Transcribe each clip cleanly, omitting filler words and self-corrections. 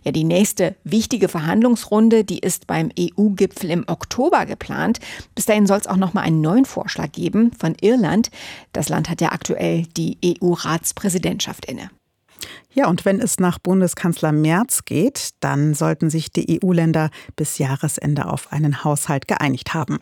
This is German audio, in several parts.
Ja, die nächste wichtige Verhandlungsrunde, die ist beim EU-Gipfel im Oktober geplant. Bis dahin soll es auch noch mal einen neuen Vorschlag geben von Irland. Das Land hat ja aktuell die EU-Ratspräsidentschaft inne. Ja, und wenn es nach Bundeskanzler Merz geht, dann sollten sich die EU-Länder bis Jahresende auf einen Haushalt geeinigt haben.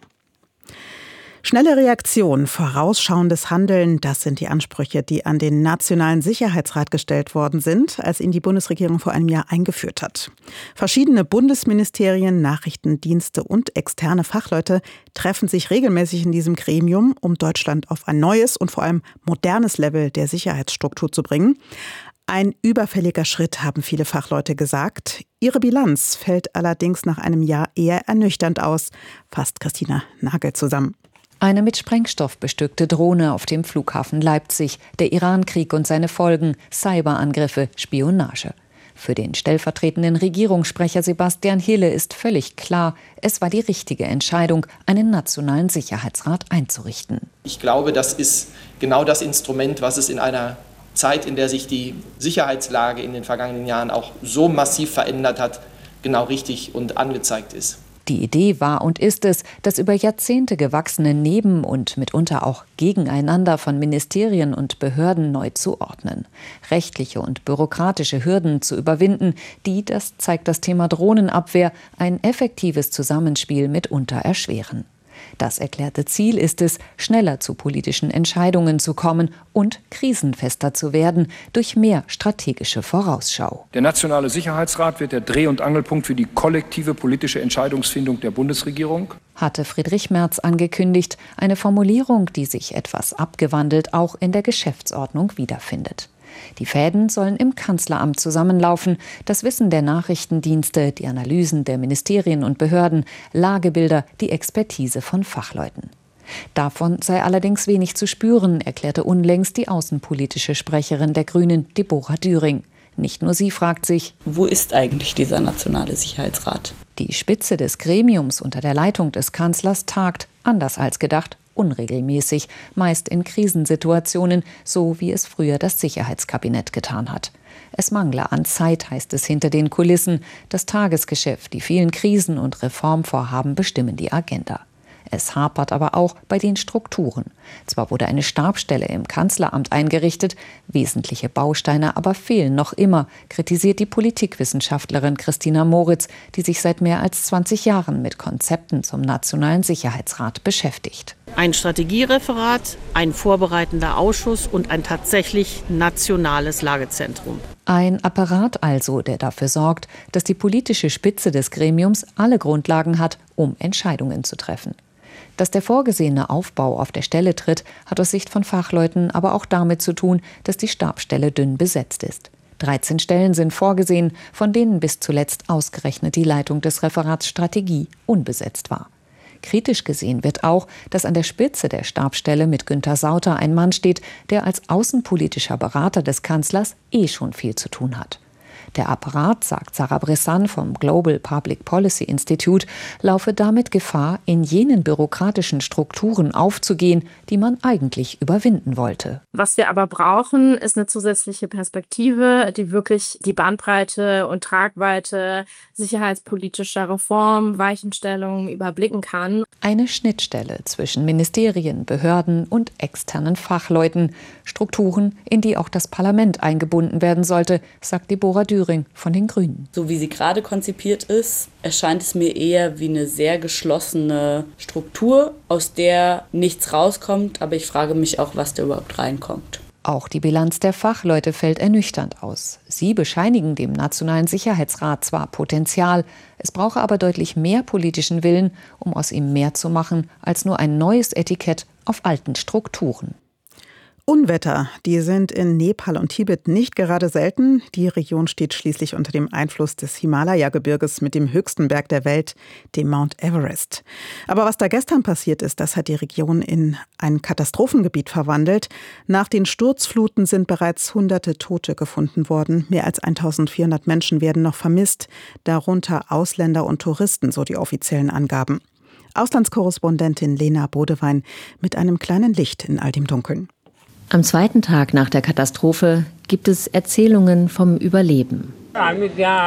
Schnelle Reaktion, vorausschauendes Handeln, das sind die Ansprüche, die an den Nationalen Sicherheitsrat gestellt worden sind, als ihn die Bundesregierung vor einem Jahr eingeführt hat. Verschiedene Bundesministerien, Nachrichtendienste und externe Fachleute treffen sich regelmäßig in diesem Gremium, um Deutschland auf ein neues und vor allem modernes Level der Sicherheitsstruktur zu bringen. Ein überfälliger Schritt, haben viele Fachleute gesagt. Ihre Bilanz fällt allerdings nach einem Jahr eher ernüchternd aus, fasst Christina Nagel zusammen. Eine mit Sprengstoff bestückte Drohne auf dem Flughafen Leipzig, der Irankrieg und seine Folgen, Cyberangriffe, Spionage. Für den stellvertretenden Regierungssprecher Sebastian Hille ist völlig klar, es war die richtige Entscheidung, einen nationalen Sicherheitsrat einzurichten. Ich glaube, das ist genau das Instrument, was es in einer Zeit, in der sich die Sicherheitslage in den vergangenen Jahren auch so massiv verändert hat, genau richtig und angezeigt ist. Die Idee war und ist es, das über Jahrzehnte gewachsene Neben- und mitunter auch Gegeneinander von Ministerien und Behörden neu zu ordnen. Rechtliche und bürokratische Hürden zu überwinden, die, das zeigt das Thema Drohnenabwehr, ein effektives Zusammenspiel mitunter erschweren. Das erklärte Ziel ist es, schneller zu politischen Entscheidungen zu kommen und krisenfester zu werden durch mehr strategische Vorausschau. Der Nationale Sicherheitsrat wird der Dreh- und Angelpunkt für die kollektive politische Entscheidungsfindung der Bundesregierung, hatte Friedrich Merz angekündigt, eine Formulierung, die sich etwas abgewandelt auch in der Geschäftsordnung wiederfindet. Die Fäden sollen im Kanzleramt zusammenlaufen, das Wissen der Nachrichtendienste, die Analysen der Ministerien und Behörden, Lagebilder, die Expertise von Fachleuten. Davon sei allerdings wenig zu spüren, erklärte unlängst die außenpolitische Sprecherin der Grünen, Deborah Düring. Nicht nur sie fragt sich, wo ist eigentlich dieser Nationale Sicherheitsrat? Die Spitze des Gremiums unter der Leitung des Kanzlers tagt, anders als gedacht, unregelmäßig, meist in Krisensituationen, so wie es früher das Sicherheitskabinett getan hat. Es mangle an Zeit, heißt es hinter den Kulissen. Das Tagesgeschäft, die vielen Krisen und Reformvorhaben bestimmen die Agenda. Es hapert aber auch bei den Strukturen. Zwar wurde eine Stabsstelle im Kanzleramt eingerichtet, wesentliche Bausteine aber fehlen noch immer, kritisiert die Politikwissenschaftlerin Christina Moritz, die sich seit mehr als 20 Jahren mit Konzepten zum Nationalen Sicherheitsrat beschäftigt. Ein Strategiereferat, ein vorbereitender Ausschuss und ein tatsächlich nationales Lagezentrum. Ein Apparat also, der dafür sorgt, dass die politische Spitze des Gremiums alle Grundlagen hat, um Entscheidungen zu treffen. Dass der vorgesehene Aufbau auf der Stelle tritt, hat aus Sicht von Fachleuten aber auch damit zu tun, dass die Stabsstelle dünn besetzt ist. 13 Stellen sind vorgesehen, von denen bis zuletzt ausgerechnet die Leitung des Referats Strategie unbesetzt war. Kritisch gesehen wird auch, dass an der Spitze der Stabsstelle mit Günther Sauter ein Mann steht, der als außenpolitischer Berater des Kanzlers schon viel zu tun hat. Der Apparat, sagt Sarah Bressan vom Global Public Policy Institute, laufe damit Gefahr, in jenen bürokratischen Strukturen aufzugehen, die man eigentlich überwinden wollte. Was wir aber brauchen, ist eine zusätzliche Perspektive, die wirklich die Bandbreite und Tragweite sicherheitspolitischer Reform, Weichenstellungen überblicken kann. Eine Schnittstelle zwischen Ministerien, Behörden und externen Fachleuten. Strukturen, in die auch das Parlament eingebunden werden sollte, sagt Deborah Düring von den Grünen. So wie sie gerade konzipiert ist, erscheint es mir eher wie eine sehr geschlossene Struktur, aus der nichts rauskommt. Aber ich frage mich auch, was da überhaupt reinkommt. Auch die Bilanz der Fachleute fällt ernüchternd aus. Sie bescheinigen dem Nationalen Sicherheitsrat zwar Potenzial, es brauche aber deutlich mehr politischen Willen, um aus ihm mehr zu machen als nur ein neues Etikett auf alten Strukturen. Unwetter, die sind in Nepal und Tibet nicht gerade selten. Die Region steht schließlich unter dem Einfluss des Himalaya-Gebirges mit dem höchsten Berg der Welt, dem Mount Everest. Aber was da gestern passiert ist, das hat die Region in ein Katastrophengebiet verwandelt. Nach den Sturzfluten sind bereits Hunderte Tote gefunden worden. Mehr als 1400 Menschen werden noch vermisst, darunter Ausländer und Touristen, so die offiziellen Angaben. Auslandskorrespondentin Lena Bodewein mit einem kleinen Licht in all dem Dunkeln. Am zweiten Tag nach der Katastrophe gibt es Erzählungen vom Überleben.